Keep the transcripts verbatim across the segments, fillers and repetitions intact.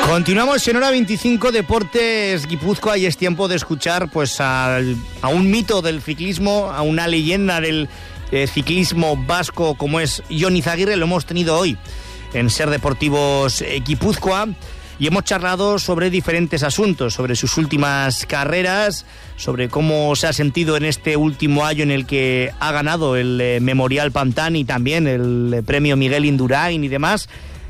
Continuamos en Hora veinticinco, Deportes Guipúzcoa, y es tiempo de escuchar pues al, a un mito del ciclismo, a una leyenda del eh, ciclismo vasco como es Jon Izagirre. Lo hemos tenido hoy en Ser Deportivos eh, Guipúzcoa y hemos charlado sobre diferentes asuntos, sobre sus últimas carreras, sobre cómo se ha sentido en este último año en el que ha ganado el eh, Memorial Pantani y también el eh, premio Miguel Indurain y demás.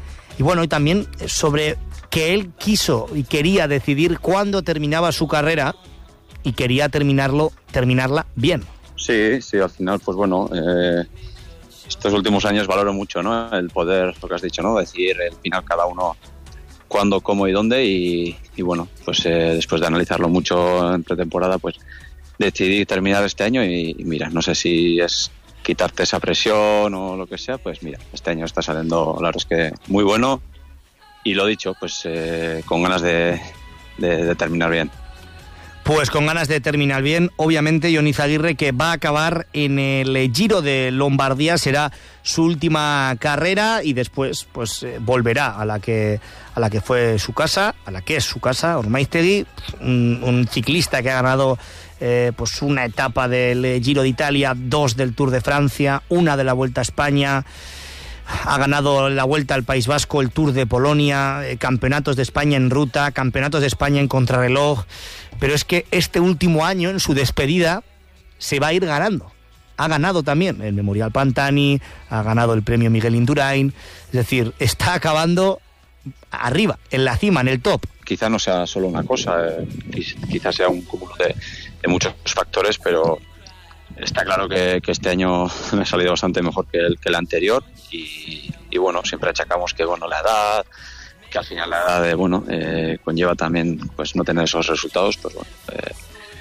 Y bueno, y también sobre que él quiso y quería decidir cuándo terminaba su carrera y quería terminarlo, terminarla bien. Sí, sí, al final, pues bueno, eh, estos últimos años valoro mucho, ¿no? El poder, lo que has dicho, ¿no? Decidir el final cada uno cuándo, cómo y dónde, y, y bueno, pues eh, después de analizarlo mucho en pretemporada, pues decidí terminar este año y, y mira, no sé si es quitarte esa presión o lo que sea, pues mira, este año está saliendo, la verdad es que muy bueno. Y lo dicho, pues eh, con ganas de, de, de terminar bien. Pues con ganas de terminar bien, obviamente Jon Izagirre, que va a acabar en el Giro de Lombardía, será su última carrera y después pues eh, volverá a la que a la que fue su casa, a la que es su casa, Ormaiztegui, un, un ciclista que ha ganado eh, pues una etapa del Giro de Italia, dos del Tour de Francia, una de la Vuelta a España. Ha ganado la Vuelta al País Vasco, el Tour de Polonia, eh, campeonatos de España en ruta, campeonatos de España en contrarreloj. Pero es que este último año, en su despedida, se va a ir ganando. Ha ganado también el Memorial Pantani, ha ganado el premio Miguel Indurain. Es decir, está acabando arriba, en la cima, en el top. Quizá no sea solo una cosa, eh, quizá sea un cúmulo de, de muchos factores, pero está claro que, que este año me ha salido bastante mejor que el, que el anterior y, y bueno, siempre achacamos que bueno, la edad, que al final la edad de, bueno, eh, conlleva también pues no tener esos resultados, pues bueno, eh,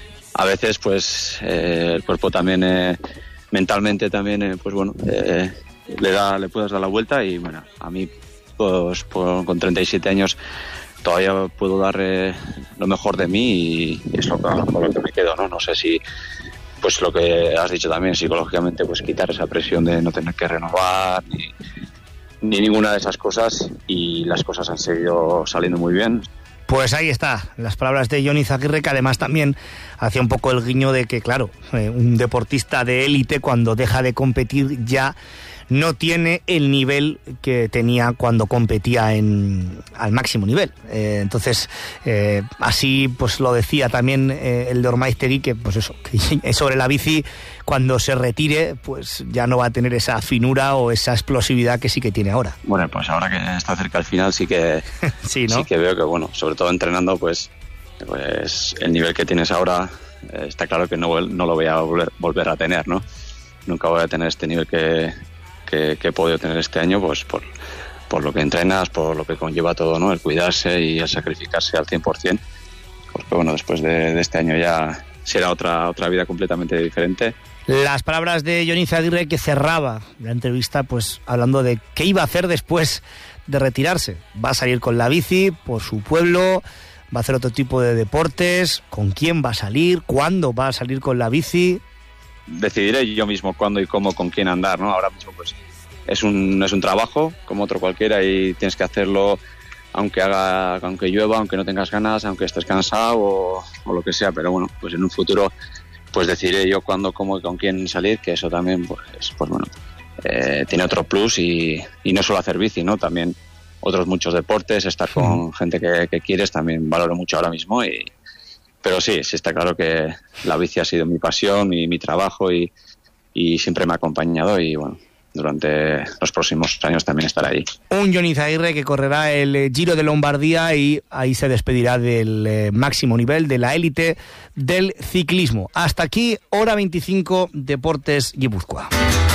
a veces pues eh, el cuerpo también eh, mentalmente también eh, pues bueno, eh, le da le puedes dar la vuelta y bueno, a mí pues por, con treinta y siete años todavía puedo dar eh, lo mejor de mí y, y es lo que, con lo que me quedo, ¿no? No sé si pues lo que has dicho también, psicológicamente, pues quitar esa presión de no tener que renovar ni, ni ninguna de esas cosas, y las cosas han seguido saliendo muy bien. Pues ahí está, las palabras de Jon Izagirre, que además también hacía un poco el guiño de que, claro, eh, un deportista de élite cuando deja de competir ya no tiene el nivel que tenía cuando competía en al máximo nivel. Eh, entonces, eh, así pues lo decía también eh, el de Ormaiztegui, que pues eso, que sobre la bici, cuando se retire, pues ya no va a tener esa finura o esa explosividad que sí que tiene ahora. Bueno, pues ahora que está cerca al final sí que sí, ¿no? Sí que veo que, bueno, sobre todo entrenando, pues, pues el nivel que tienes ahora eh, está claro que no, no lo voy a volver, volver a tener, ¿no? Nunca voy a tener este nivel que Que, que he podido tener este año, pues por, por lo que entrenas, por lo que conlleva todo, ¿no? El cuidarse y el sacrificarse al cien por ciento. Porque bueno, después de, de este año ya será otra, otra vida completamente diferente. Las palabras de Jon Izagirre, que cerraba la entrevista pues hablando de qué iba a hacer después de retirarse. Va a salir con la bici por su pueblo, va a hacer otro tipo de deportes, con quién va a salir, cuándo va a salir con la bici. Decidiré yo mismo cuándo y cómo, con quién andar, ¿no? Ahora mismo pues es un es un trabajo como otro cualquiera y tienes que hacerlo aunque haga aunque llueva, aunque no tengas ganas, aunque estés cansado o, o lo que sea, pero bueno, pues en un futuro pues decidiré yo cuándo, cómo y con quién salir, que eso también pues pues bueno, eh, tiene otro plus y, y no solo hacer bici, ¿no? También otros muchos deportes, estar con gente que, que quieres, también valoro mucho ahora mismo y pero sí, sí está claro que la bici ha sido mi pasión y mi trabajo y, y siempre me ha acompañado y bueno, durante los próximos años también estará ahí. Un Jon Izagirre que correrá el Giro de Lombardía y ahí se despedirá del eh, máximo nivel, de la élite del ciclismo. Hasta aquí, Hora veinticinco, Deportes Guipúzcoa.